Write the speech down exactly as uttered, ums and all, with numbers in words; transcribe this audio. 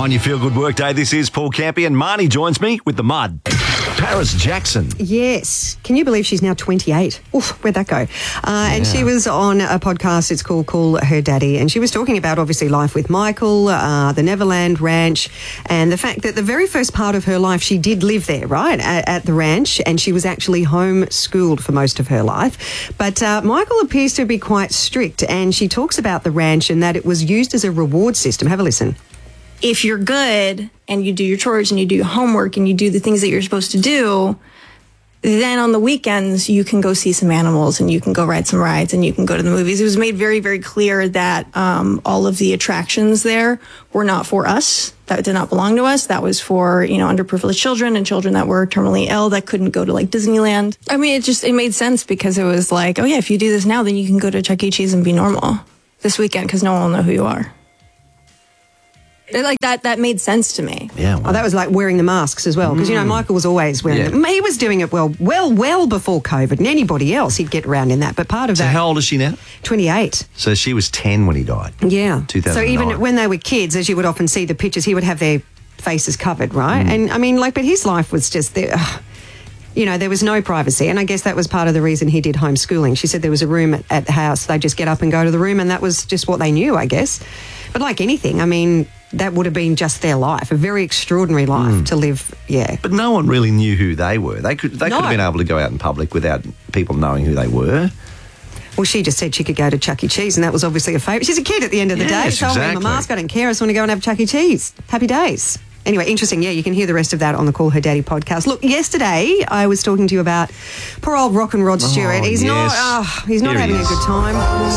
On your Feel Good Work Day, this is Paul Campy and Marnie joins me with the mud. Paris Jackson. Yes. Can you believe she's now twenty-eight? Oof, where'd that go? Uh, yeah. And she was on a podcast, it's called Call Her Daddy, and she was talking about, obviously, life with Michael, uh, the Neverland Ranch, and the fact that the very first part of her life, she did live there, right, at, at the ranch, and she was actually homeschooled for most of her life. But uh, Michael appears to be quite strict, and she talks about the ranch and that it was used as a reward system. Have a listen. If you're good and you do your chores and you do your homework and you do the things that you're supposed to do, then on the weekends you can go see some animals and you can go ride some rides and you can go to the movies. It was made very, very clear that um, all of the attractions there were not for us. That did not belong to us. That was for, you know, underprivileged children and children that were terminally ill that couldn't go to, like, Disneyland. I mean, it just, it made sense because it was like, oh yeah, if you do this now, then you can go to Chuck E. Cheese and be normal this weekend because no one will know who you are. Like that, that made sense to me. Yeah. Wow. Oh, that was like wearing the masks as well. Because, mm. you know, Michael was always wearing yeah. them. He was doing it well, well, well before COVID. And anybody else, he'd get around in that. But part of so that... how old is she now? twenty-eight. So she was ten when he died. Yeah. two thousand nine. So even when they were kids, as you would often see the pictures, he would have their faces covered, right? Mm. And, I mean, like, but his life was just there... Uh, you know, there was no privacy. And I guess that was part of the reason he did homeschooling. She said there was a room at, at the house. They'd just get up and go to the room, and that was just what they knew, I guess. But like anything, I mean... that would have been just their life, a very extraordinary life mm. to live, yeah. But no one really knew who they were. They could they no. could have been able to go out in public without people knowing who they were. Well, she just said she could go to Chuck E. Cheese, and that was obviously a favourite. She's a kid at the end of the yes, day, so exactly. I'll wear my mask, I don't care, I just want to go and have Chuck E. Cheese. Happy days. Anyway, interesting, yeah, you can hear the rest of that on the Call Her Daddy podcast. Look, yesterday I was talking to you about poor old Rock and Rod Stewart. Oh, he's yes. not, oh, he's not Here having he a good time.